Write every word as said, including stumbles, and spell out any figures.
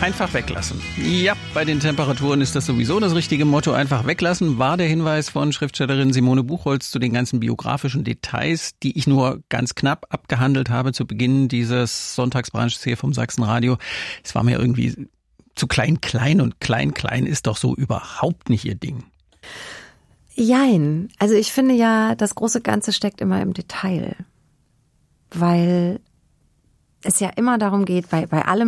Einfach weglassen. Ja, bei den Temperaturen ist das sowieso das richtige Motto. Einfach weglassen war der Hinweis von Schriftstellerin Simone Buchholz zu den ganzen biografischen Details, die ich nur ganz knapp abgehandelt habe zu Beginn dieses Sonntagsbrunchs hier vom Sachsenradio. Es war mir irgendwie zu klein, klein und klein, klein ist doch so überhaupt nicht ihr Ding. Jein. Also ich finde ja, das große Ganze steckt immer im Detail. Weil es ja immer darum geht, bei, bei allem